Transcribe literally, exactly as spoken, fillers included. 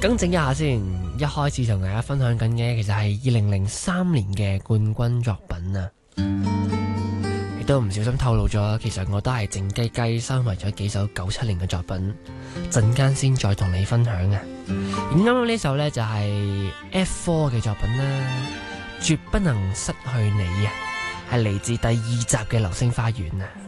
更正一下先，一開始同大家分享緊嘅其實係二零零三年嘅冠軍作品啊，亦都唔小心透露咗，其實我都係靜雞雞收埋咗幾首九七年嘅作品，陣間先再同你分享啊。而啱啱呢首呢，就係 F 四嘅作品啦，絕不能失去你啊，係嚟自第二集嘅流星花園啊。